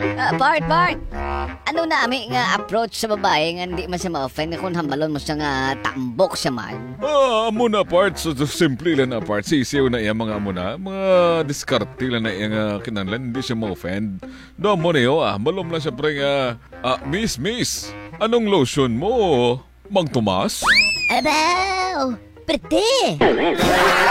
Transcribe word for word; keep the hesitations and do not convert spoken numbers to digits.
Ah, part, part. Ano na ami nga approach sa babae nga hindi man siya ma-offend kung hambalon mo siya nga tambok siya man. Ah, amo na part. So, so, simple lang na part. Sisiw na iya mga amo na. Mga diskarte lang na iya nga kinanlan. Hindi siya ma-offend. Do mo niyo ah. Malom lang siya pre nga. Ah, miss, miss. Anong lotion mo? Mang Tomas? Abaw! Pretty!